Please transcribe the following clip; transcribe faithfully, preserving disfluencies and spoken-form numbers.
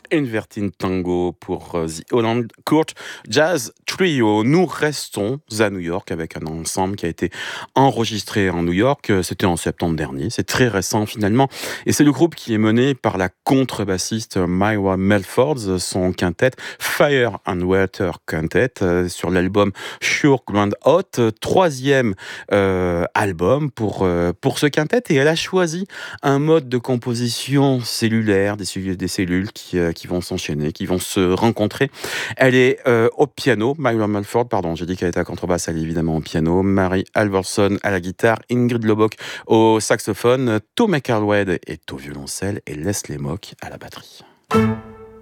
Inverting Tango pour euh, The Holland Court Jazz Trio. Nous restons à New York avec un ensemble qui a été enregistré en New York. Euh, C'était en septembre dernier. C'est très récent finalement. Et c'est le groupe qui est mené par la contrebassiste Myra Melford, son quintet Fire and Water Quintet euh, sur l'album Sure Grand Hot, euh, troisième euh, album pour, euh, pour ce quintet. Et elle a choisi un mode de composition cellulaire, des, cellules- des cellules qui, euh, qui vont s'enchaîner, qui vont se rencontrer. Elle est euh, au piano, Myra Mulford, pardon, j'ai dit qu'elle était à contrebasse, elle est évidemment au piano, Mary Alverson à la guitare, Ingrid Lobok au saxophone, Tom McAlwed est au violoncelle et Leslie Mock à la batterie.